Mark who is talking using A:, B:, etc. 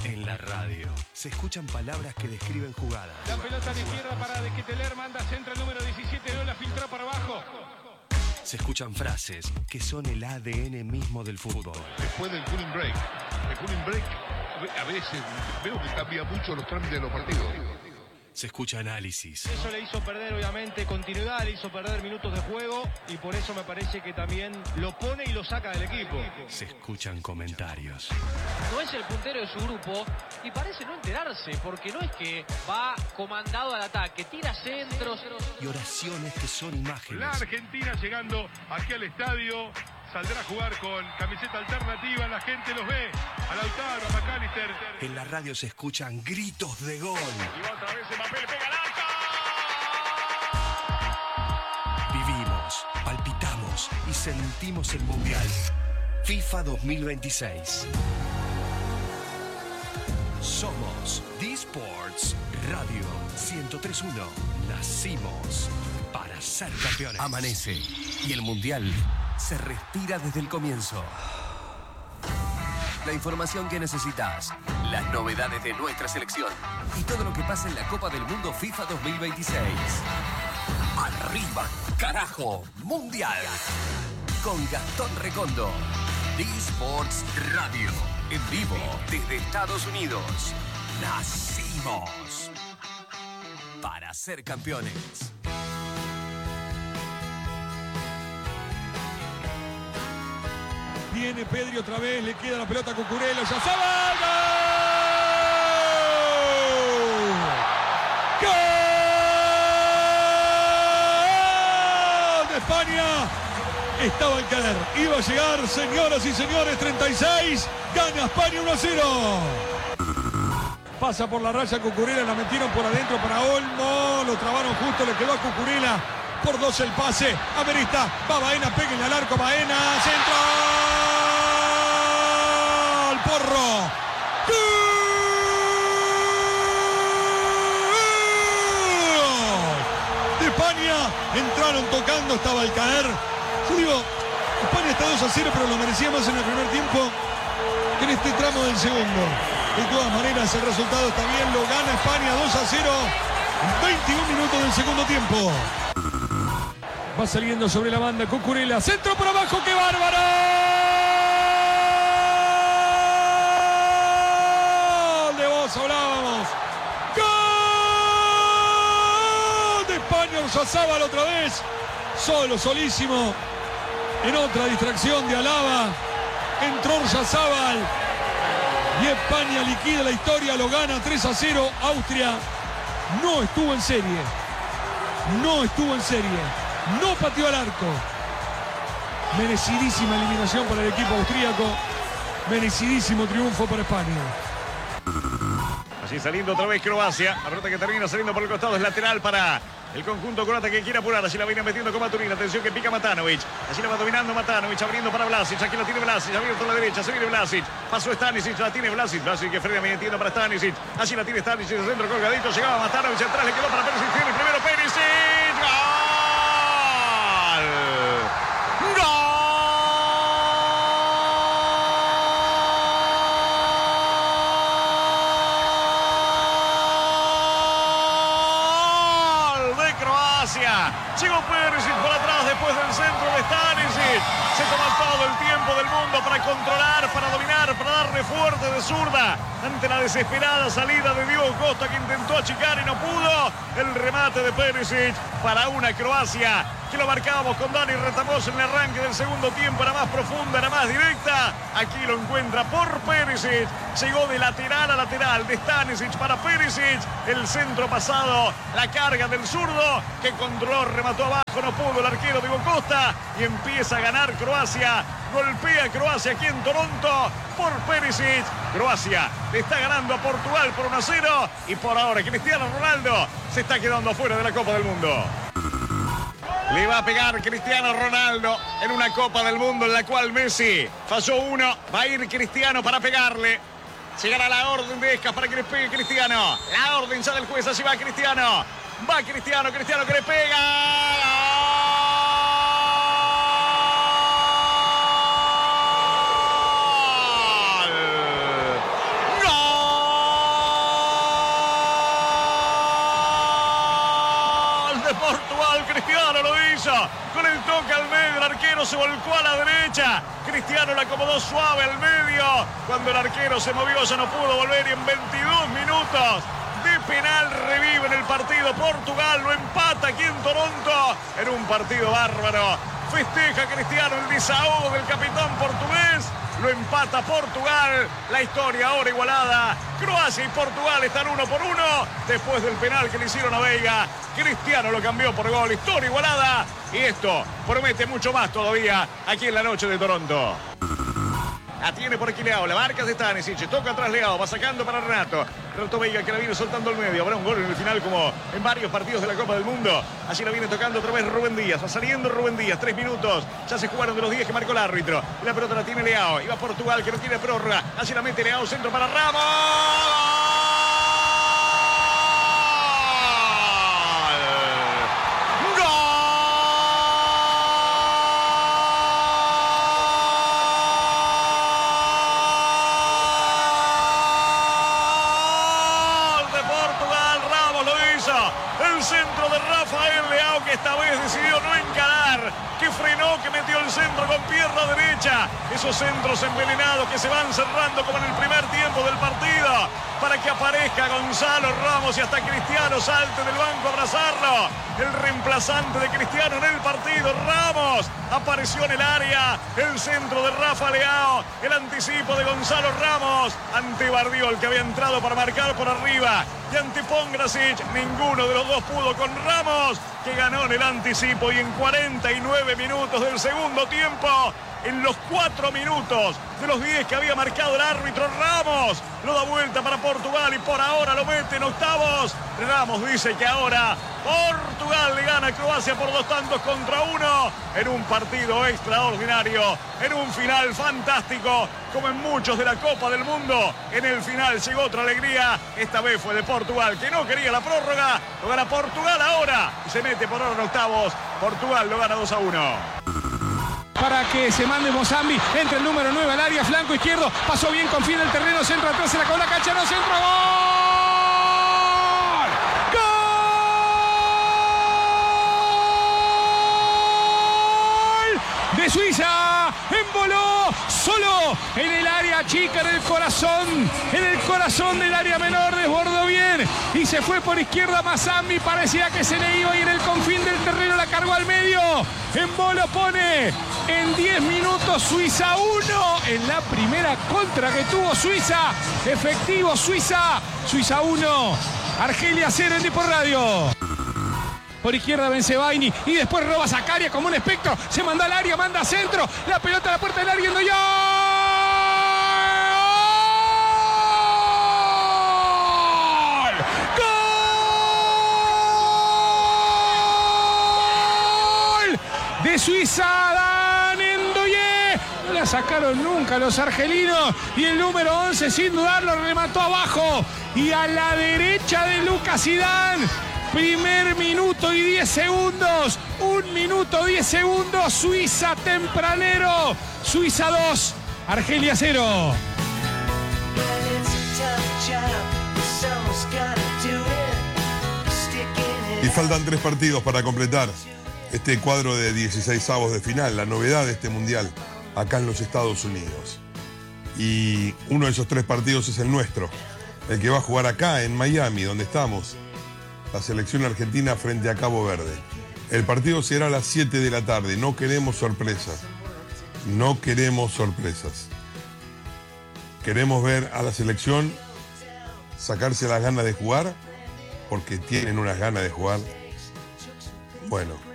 A: En la radio se escuchan palabras que describen jugadas.
B: La pelota de izquierda para De Ketelaere, manda centro el número 17, no la filtró para abajo.
A: Se escuchan frases que son el ADN mismo del fútbol.
C: Después del cooling break. El cooling break a veces veo que cambia mucho los trámites de los partidos.
A: Se escucha análisis.
B: Eso le hizo perder, obviamente, continuidad, le hizo perder minutos de juego y por eso me parece que también lo pone y lo saca del equipo.
A: Se escuchan comentarios.
D: No es el puntero de su grupo y parece no enterarse, porque no es que va comandado al ataque, tira centros.
A: Y oraciones que son imágenes.
C: La Argentina llegando aquí al estadio. Saldrá a jugar con camiseta alternativa, la gente los ve. A Lautaro, a McAllister.
A: En la radio se escuchan gritos de gol.
C: Y va otra vez Mbappé, le pega al arco.
A: Vivimos, palpitamos y sentimos el Mundial. FIFA 2026. Somos D-Sports Radio 103.1. Nacimos para ser campeones. Amanece y el Mundial se respira desde el comienzo. La información que necesitas, las novedades de nuestra selección y todo lo que pasa en la Copa del Mundo FIFA 2026. ¡Arriba, carajo! ¡Mundial! Con Gastón Recondo. D-Sports Radio. En vivo desde Estados Unidos. Nacimos para ser campeones.
E: Viene Pedri otra vez, le queda la pelota a Cucurella, ya ¡Oyarzabal! ¡Gol! ¡Gol de España! Estaba al caer, iba a llegar, señoras y señores, 36, gana España 1-0. Pasa por la raya Cucurella, la metieron por adentro para Olmo, lo trabaron justo, le quedó a Cucurella, por 2 el pase, Amerista, va Baena, pégale al arco, Baena, centro. Porro. ¡Gol! De España. Entraron tocando, estaba al caer. Yo digo, España está 2-0, pero lo merecía más en el primer tiempo que en este tramo del segundo. De todas maneras, el resultado está bien, lo gana España 2-0. 21 minutos del segundo tiempo. Va saliendo sobre la banda Cucurella. Centro por abajo, ¡qué bárbaro! Hablábamos. ¡Gol de España! Oyarzabal otra vez. Solo, solísimo. En otra distracción de Alaba. Entró Oyarzabal. Y España liquida la historia. Lo gana 3-0. Austria no estuvo en serie. No estuvo en serie. No pateó al arco. Merecidísima eliminación para el equipo austríaco. Merecidísimo triunfo para España.
F: Allí saliendo otra vez Croacia. La pelota que termina saliendo por el costado es lateral para el conjunto croata que quiere apurar. Allí la viene metiendo con Maturin. Atención que pica Matanovic. Allí la va dominando Matanovic. Abriendo para Vlasic. Aquí la tiene Vlasic. Abierto a la derecha. Se viene Vlasic. Pasó Stanisic. La tiene Vlasic. Vlasic que frena metiendo para Stanisic. Allí la tiene Stanisic. El centro colgadito. Llegaba Matanovic. Atrás le quedó para Perisic. Tiene primero Perisic. ¡Gol! ¡Gol! Llegó Perisic por atrás después del centro de Stanisic. Se toma todo el tiempo del mundo para controlar, para dominar, para darle fuerte de zurda ante la desesperada salida de Diogo Costa, que intentó achicar y no pudo. El remate de Perisic para una Croacia que lo marcábamos con Dani Retamoso en el arranque del segundo tiempo. Era más profunda, era más directa. Aquí lo encuentra por Perisic. Llegó de lateral a lateral, de Stanisic para Perisic. El centro pasado, la carga del zurdo que controló, remató abajo, no pudo el arquero Diogo Costa. Y empieza a ganar Croacia. Golpea Croacia aquí en Toronto por Perisic. Croacia le está ganando a Portugal por 1-0. Y por ahora Cristiano Ronaldo se está quedando afuera de la Copa del Mundo. Le va a pegar Cristiano Ronaldo en una Copa del Mundo en la cual Messi falló uno. Va a ir Cristiano para pegarle. Llegará la orden de Escas para que le pegue Cristiano. La orden ya del juez, allí va Cristiano. Va Cristiano, Cristiano que le pega. ¡Gol!
G: 1-0
F: hizo. Con el toque al medio, el arquero se volcó a la derecha. Cristiano la acomodó suave al medio. Cuando el arquero se movió ya no pudo volver y en 22 minutos de penal reviven el partido. Portugal lo empata aquí en Toronto en un partido bárbaro. Festeja Cristiano el desahogo del capitán portugués. Lo empata Portugal. La historia ahora igualada. Croacia y Portugal están 1-1. Después del penal que le hicieron a Veiga, Cristiano lo cambió por gol. Historia igualada. Y esto promete mucho más todavía aquí en la noche de Toronto. Atiene por aquí Leao, la marca de Stanisic, toca atrás Leao, va sacando para Renato Veiga que la viene soltando al medio, habrá un gol en el final como en varios partidos de la Copa del Mundo. Allí la viene tocando otra vez Rubén Díaz, va saliendo Rubén Díaz, 3 minutos, ya se jugaron de los 10 que marcó el árbitro. La pelota la tiene Leao, iba Portugal que no tiene prórroga, allí la mete Leao, centro para Ramos. El centro de Rafael Leao que esta vez decidió no encarar, que frenó, que metió el centro con pierna derecha. Esos centros envenenados que se van cerrando como en el primer tiempo del partido para que aparezca Gonzalo Ramos y hasta Cristiano salte del banco a abrazarlo. El reemplazante de Cristiano en el partido, Ramos, apareció en el área. El centro de Rafa Leao, el anticipo de Gonzalo Ramos ante Bardiol que había entrado para marcar por arriba y ante Pongracic. Ninguno de los dos pudo con Ramos, que ganó en el anticipo y en 49 minutos del segundo tiempo, en los 4 minutos de los 10 que había marcado el árbitro, Ramos lo da vuelta para Portugal y por ahora lo mete en octavos. Ramos dice que ahora Portugal le gana a Croacia por 2-1 en un partido extraordinario, en un final fantástico, como en muchos de la Copa del Mundo. En el final llegó otra alegría, esta vez fue de Portugal, que no quería la prórroga. Lo gana Portugal ahora y se mete por ahora en octavos. Portugal lo gana 2-1.
G: Para que se mande Mozambi, entra el número 9 al área, flanco izquierdo, pasó bien, confía en el terreno, centro atrás, se la acabó la cancha, no, centro, ¡gol! ¡Gol! De Suiza, emboló, solo, en el área chica, en el corazón del área menor, desbordó bien, y se fue por izquierda Mozambi, parecía que se le iba y en el confín del terreno la cargó al medio, embolo pone en 10 minutos Suiza 1 en la primera contra que tuvo Suiza. Efectivo Suiza 1, Argelia 0 en Depor Radio. Por izquierda Bensebaini y después roba Zakaria como un espectro. Se manda al área, manda centro. La pelota a la puerta del área. ¡Gol! ¡Gol! De Suiza. No la sacaron nunca los argelinos y el número 11 sin dudarlo remató abajo y a la derecha de Lucas Zidane. Primer minuto y 10 segundos. 1 minuto 10 segundos. Suiza tempranero. Suiza 2, Argelia 0.
H: Y faltan 3 partidos para completar este cuadro de 16avos de final, la novedad de este mundial acá en los Estados Unidos. Y uno de esos 3 partidos es el nuestro, el que va a jugar acá en Miami, donde estamos, la selección argentina frente a Cabo Verde. El partido será a las 7 de la tarde, no queremos sorpresas, no queremos sorpresas. Queremos ver a la selección sacarse las ganas de jugar, porque tienen unas ganas de jugar. Bueno,